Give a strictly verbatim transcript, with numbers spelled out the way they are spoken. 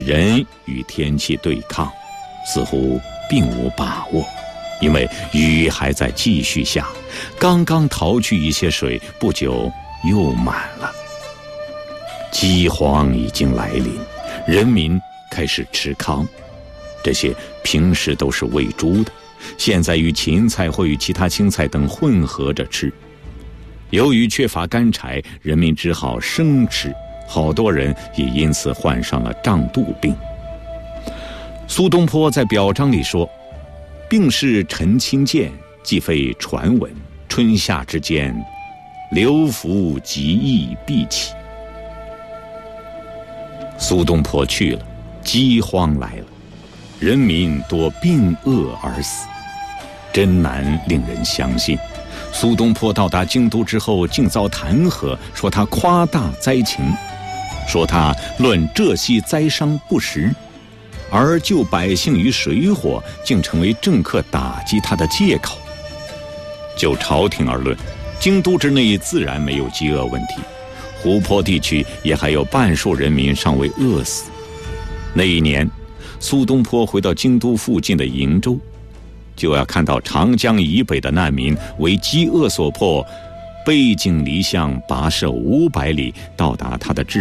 人与天气对抗，似乎并无把握，因为雨还在继续下，刚刚淘去一些水，不久又满了。饥荒已经来临，人民开始吃糠，这些平时都是喂猪的，现在与芹菜或与其他青菜等混合着吃。由于缺乏干柴，人民只好生吃，好多人也因此患上了胀肚病。苏东坡在表彰里说：病是陈清见，既非传闻，春夏之间，流服极易必起。苏东坡去了，饥荒来了，人民多病饿而死，真难令人相信。苏东坡到达京都之后，竟遭弹劾，说他夸大灾情，说他论浙西灾伤不实，而救百姓于水火，竟成为政客打击他的借口。就朝廷而论，京都之内自然没有饥饿问题，湖泊地区也还有半数人民尚未饿死。那一年，苏东坡回到京都附近的瀛州，就要看到长江以北的难民为饥饿所迫，背井离乡跋涉五百里，到达他的治